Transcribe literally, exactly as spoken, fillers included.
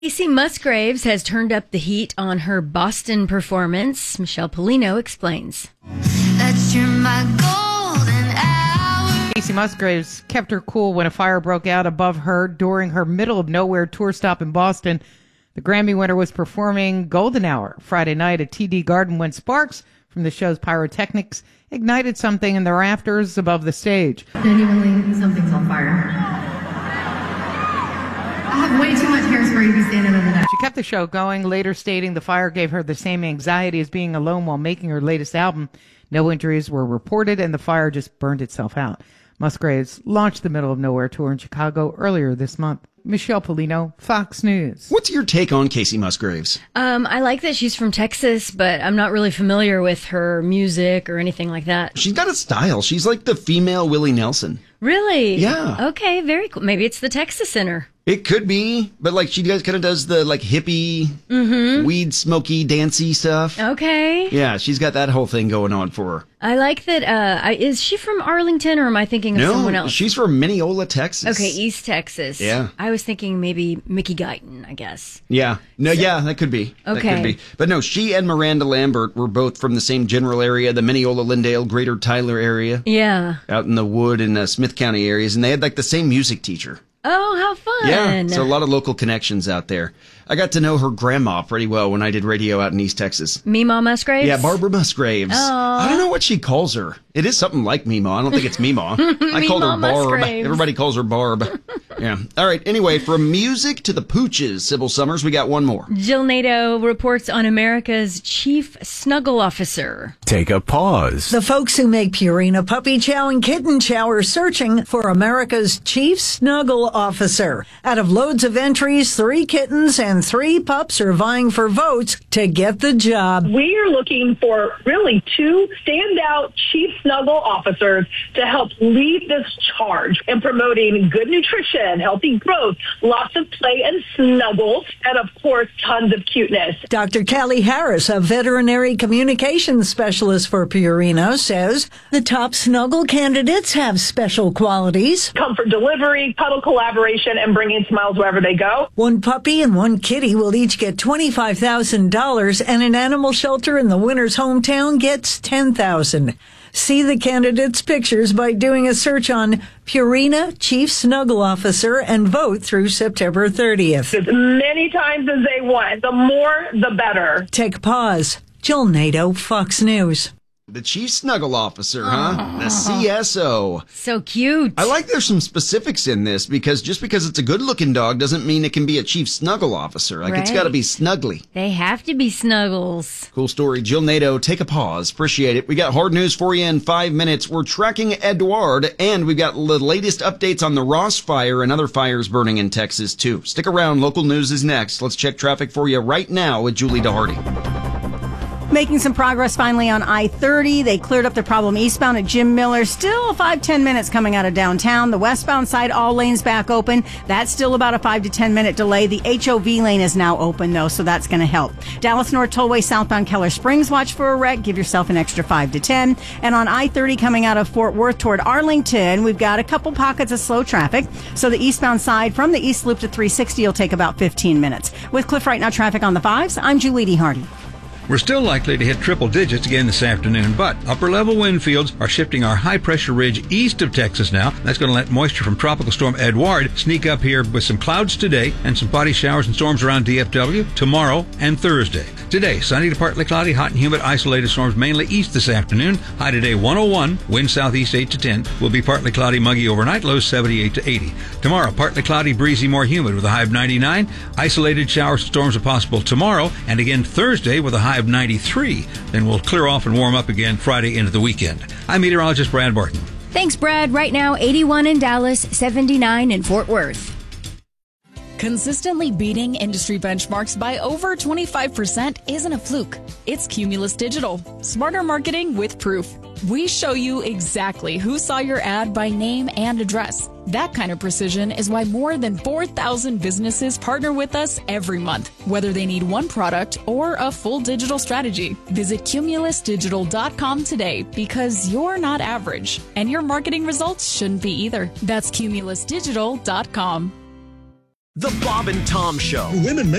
Kacey Musgraves has turned up the heat on her Boston performance. Michelle Polino explains. That you're my golden hour. Kacey Musgraves kept her cool when a fire broke out above her during her Middle of Nowhere tour stop in Boston. The Grammy winner was performing Golden Hour Friday night at T D Garden when sparks from the show's pyrotechnics ignited something in the rafters above the stage. Genuinely, something's on fire. I have way too much hairspray to be standing over that. She kept the show going, later stating the fire gave her the same anxiety as being alone while making her latest album. No injuries were reported, and the fire just burned itself out. Musgraves launched the Middle of Nowhere tour in Chicago earlier this month. Michelle Polino, Fox News. What's your take on Kacey Musgraves? Um, I like that she's from Texas, but I'm not really familiar with her music or anything like that. She's got a style. She's like the female Willie Nelson. Really? Yeah. Okay, very cool. Maybe it's the Texas Center. It could be, but like she does, kind of does the like hippie, mm-hmm. weed smoky, dancey stuff. Okay. Yeah, she's got that whole thing going on for her. I like that. Uh, I, is she from Arlington, or am I thinking of no, someone else? She's from Mineola, Texas. Okay, East Texas. Yeah. I was thinking maybe Mickey Guyton, I guess. Yeah. No, so, yeah, that could be. Okay. That could be. But no, she and Miranda Lambert were both from the same general area, the Mineola, Lindale, Greater Tyler area. Yeah. Out in the Wood and uh, Smith County areas, and they had like the same music teacher. Oh, how fun. Yeah, so a lot of local connections out there. I got to know her grandma pretty well when I did radio out in East Texas. Meemaw Musgraves? Yeah, Barbara Musgraves. Aww. I don't know what she calls her. It is something like Meemaw. I don't think it's Meemaw. I called her Barb. Musgraves. Everybody calls her Barb. Yeah. All right, anyway, from music to the pooches, Sybil Summers, we got one more. Jill Nato reports on America's chief snuggle officer. Take a pause. The folks who make Purina Puppy Chow and Kitten Chow are searching for America's chief snuggle officer. Out of loads of entries, three kittens and three pups are vying for votes to get the job. We are looking for really two standout chief snuggle officers to help lead this charge in promoting good nutrition, healthy growth, lots of play and snuggles, and of course, tons of cuteness. Doctor Callie Harris, a veterinary communications specialist for Purina, says the top snuggle candidates have special qualities. Comfort delivery, cuddle collaboration, and bringing smiles wherever they go. One puppy and one kitty will each get twenty-five thousand dollars, and an animal shelter in the winner's hometown gets ten thousand dollars. See the candidates' pictures by doing a search on Purina Chief Snuggle Officer and vote through September thirtieth. As many times as they want. The more, the better. Take a pause. Jill Nato, Fox News. The Chief Snuggle Officer, huh? Aww. The C S O. So cute. I like there's some specifics in this because just because it's a good-looking dog doesn't mean it can be a Chief Snuggle Officer. Like, right. It's got to be snuggly. They have to be snuggles. Cool story. Jill Nato, take a pause. Appreciate it. We got hard news for you in five minutes. We're tracking Edouard, and we've got the latest updates on the Ross fire and other fires burning in Texas, too. Stick around. Local news is next. Let's check traffic for you right now with Julie DeHardy. Making some progress finally on I thirty. They cleared up the problem eastbound at Jim Miller. Still five, ten minutes coming out of downtown. The westbound side, all lanes back open. That's still about a five to ten minute delay. The H O V lane is now open though, so that's going to help. Dallas North Tollway southbound Keller Springs, watch for a wreck. Give yourself an extra five to ten. And on I thirty coming out of Fort Worth toward Arlington, we've got a couple pockets of slow traffic. So the eastbound side from the East Loop to three sixty will take about fifteen minutes. With Cliff Right Now traffic on the fives, I'm Julie DeHardy. We're still likely to hit triple digits again this afternoon, but upper-level wind fields are shifting our high-pressure ridge east of Texas now. That's going to let moisture from Tropical Storm Edouard sneak up here with some clouds today and some spotty showers and storms around D F W tomorrow and Thursday. Today, sunny to partly cloudy, hot and humid, isolated storms mainly east this afternoon. High today one oh one, wind southeast eight to ten. Will be partly cloudy, muggy overnight, lows seventy-eight to eighty. Tomorrow, partly cloudy, breezy, more humid with a high of ninety-nine. Isolated showers and storms are possible tomorrow, and again Thursday with a high of ninety-three. Then we'll clear off and warm up again Friday into the weekend. I'm meteorologist Brad Barton. Thanks, Brad. Right now, eighty-one in Dallas, seventy-nine in Fort Worth. Consistently beating industry benchmarks by over twenty-five percent isn't a fluke. It's Cumulus Digital. Smarter marketing with proof. We show you exactly who saw your ad by name and address. That kind of precision is why more than four thousand businesses partner with us every month, whether they need one product or a full digital strategy. Visit cumulus digital dot com today because you're not average, and your marketing results shouldn't be either. That's cumulus digital dot com. The Bob and Tom Show. Women